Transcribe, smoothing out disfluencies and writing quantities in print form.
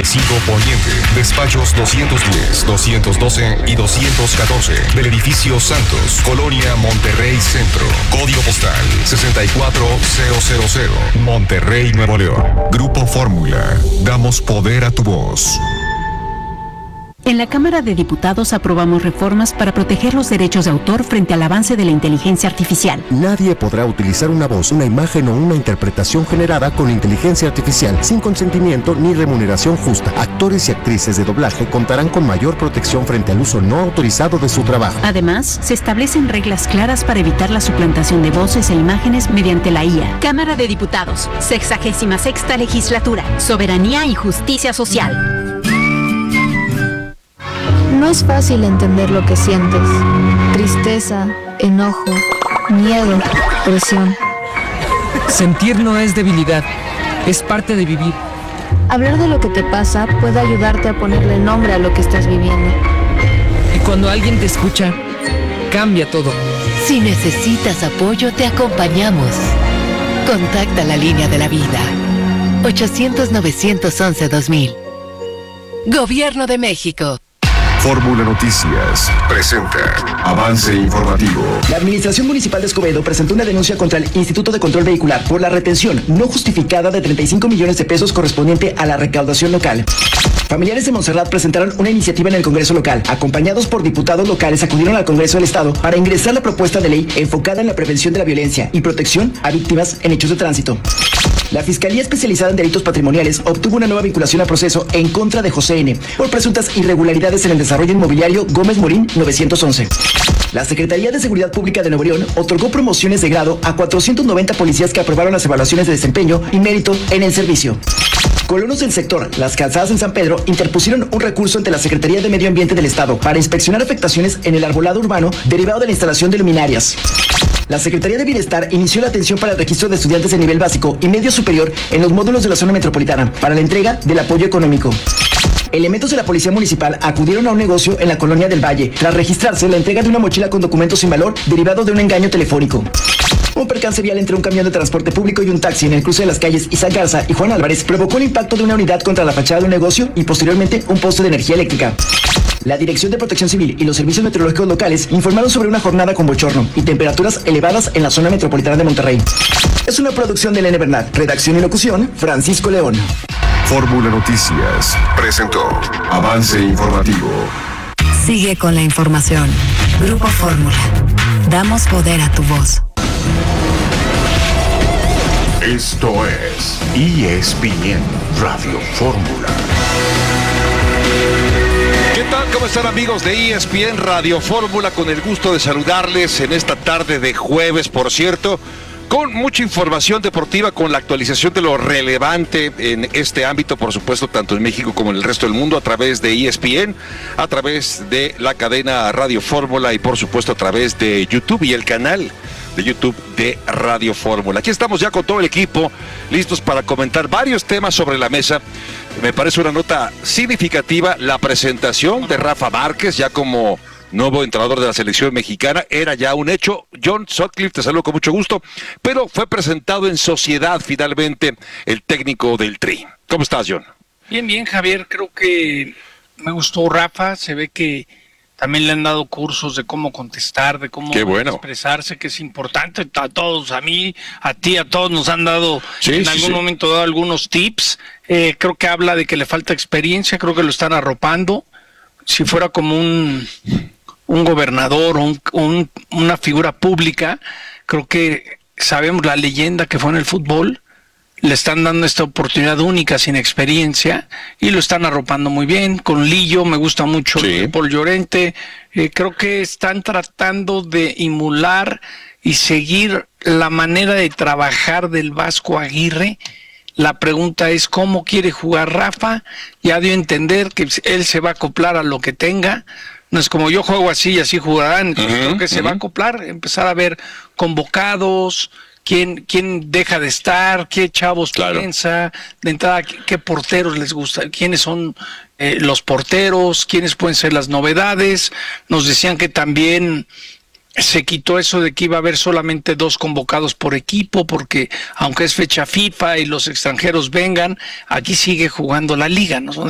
Arecibo Poniente. Despachos 210, 212 y 214 del edificio Santos, Colonia Monterrey Centro. Código postal 64000. Monterrey, Nuevo León. Grupo Fórmula. Damos poder a tu voz. En la Cámara de Diputados aprobamos reformas para proteger los derechos de autor frente al avance de la inteligencia artificial. Nadie podrá utilizar una voz, una imagen o una interpretación generada con inteligencia artificial sin consentimiento ni remuneración justa. Actores y actrices de doblaje contarán con mayor protección frente al uso no autorizado de su trabajo. Además, se establecen reglas claras para evitar la suplantación de voces e imágenes mediante la IA. Cámara de Diputados, 66ª Legislatura, Soberanía y Justicia Social. No es fácil entender lo que sientes. Tristeza, enojo, miedo, presión. Sentir no es debilidad, es parte de vivir. Hablar de lo que te pasa puede ayudarte a ponerle nombre a lo que estás viviendo. Y cuando alguien te escucha, cambia todo. Si necesitas apoyo, te acompañamos. Contacta la línea de la vida. 800-911-2000. Gobierno de México. Fórmula Noticias presenta Avance Informativo. La Administración Municipal de Escobedo presentó una denuncia contra el Instituto de Control Vehicular por la retención no justificada de 35 millones de pesos correspondiente a la recaudación local. Familiares de Montserrat presentaron una iniciativa en el Congreso local. Acompañados por diputados locales, acudieron al Congreso del Estado para ingresar la propuesta de ley enfocada en la prevención de la violencia y protección a víctimas en hechos de tránsito. La Fiscalía Especializada en Delitos Patrimoniales obtuvo una nueva vinculación a proceso en contra de José N. por presuntas irregularidades en el desarrollo inmobiliario Gómez Morín 911. La Secretaría de Seguridad Pública de Nuevo León otorgó promociones de grado a 490 policías que aprobaron las evaluaciones de desempeño y mérito en el servicio. Colonos del sector Las Calzadas en San Pedro interpusieron un recurso ante la Secretaría de Medio Ambiente del Estado para inspeccionar afectaciones en el arbolado urbano derivado de la instalación de luminarias. La Secretaría de Bienestar inició la atención para el registro de estudiantes de nivel básico y medio superior en los módulos de la zona metropolitana para la entrega del apoyo económico. Elementos de la Policía Municipal acudieron a un negocio en la Colonia del Valle tras registrarse la entrega de una mochila con documentos sin valor derivado de un engaño telefónico. Un percance vial entre un camión de transporte público y un taxi en el cruce de las calles Isaac Garza y Juan Álvarez provocó el impacto de una unidad contra la fachada de un negocio y posteriormente un poste de energía eléctrica. La Dirección de Protección Civil y los servicios meteorológicos locales informaron sobre una jornada con bochorno y temperaturas elevadas en la zona metropolitana de Monterrey. Es una producción de Elena Bernat. Redacción y locución, Francisco León. Fórmula Noticias presentó Avance Informativo. Sigue con la información. Grupo Fórmula. Damos poder a tu voz. Esto es ESPN Radio Fórmula. ¿Qué tal? ¿Cómo están, amigos de ESPN Radio Fórmula? Con el gusto de saludarles en esta tarde de jueves, por cierto, con mucha información deportiva, con la actualización de lo relevante en este ámbito, por supuesto, tanto en México como en el resto del mundo, a través de ESPN, a través de la cadena Radio Fórmula y, por supuesto, a través de YouTube y el canal de YouTube de Radio Fórmula. Aquí estamos ya con todo el equipo, listos para comentar varios temas sobre la mesa. Me parece una nota significativa la presentación de Rafa Márquez, ya como nuevo entrenador de la selección mexicana. Era ya un hecho. John Sutcliffe, te saludo con mucho gusto, pero fue presentado en sociedad finalmente el técnico del Tri. ¿Cómo estás, John? Bien, Javier, creo que me gustó Rafa, se ve que también le han dado cursos de cómo contestar, de cómo expresarse, que es importante. A todos, a mí, a ti, a todos nos han dado algún momento dado algunos tips. Creo que habla de que le falta experiencia, creo que lo están arropando. Si fuera como un gobernador o una figura pública, creo que sabemos la leyenda que fue en el fútbol. Le están dando esta oportunidad única sin experiencia y lo están arropando muy bien. Con Lillo me gusta mucho Paul Llorente. Creo que están tratando de emular y seguir la manera de trabajar del Vasco Aguirre. La pregunta es cómo quiere jugar Rafa. Ya dio a entender que él se va a acoplar a lo que tenga. No es como yo juego así y así jugarán. Entonces creo que se va a acoplar, empezar a ver convocados, quién deja de estar, qué chavos piensa, de entrada qué porteros les gusta, quiénes son los porteros, quiénes pueden ser las novedades. Nos decían que también se quitó eso de que iba a haber solamente 2 convocados por equipo, porque aunque es fecha FIFA y los extranjeros vengan, aquí sigue jugando la liga, ¿no?